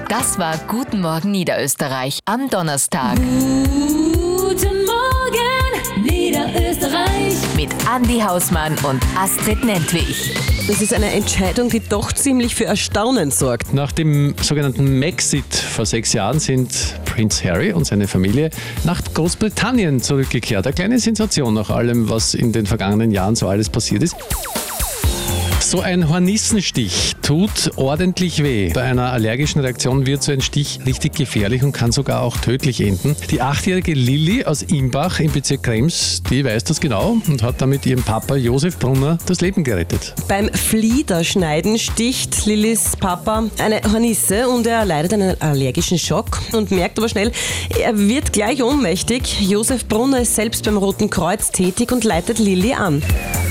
Das war Guten Morgen Niederösterreich am Donnerstag. Guten Morgen, Niederösterreich. Mit Andi Hausmann und Astrid Nentwich. Das ist eine Entscheidung, die doch ziemlich für Erstaunen sorgt. Nach dem sogenannten Maxit vor 6 Jahren sind Prince Harry und seine Familie nach Großbritannien zurückgekehrt. Eine kleine Sensation nach allem, was in den vergangenen Jahren so alles passiert ist. So ein Hornissenstich tut ordentlich weh. Bei einer allergischen Reaktion wird so ein Stich richtig gefährlich und kann sogar auch tödlich enden. Die 8-jährige Lilly aus Imbach im Bezirk Krems, die weiß das genau und hat damit ihrem Papa Josef Brunner das Leben gerettet. Beim Fliederschneiden sticht Lillys Papa eine Hornisse und er leidet einen allergischen Schock und merkt aber schnell, er wird gleich ohnmächtig. Josef Brunner ist selbst beim Roten Kreuz tätig und leitet Lilly an.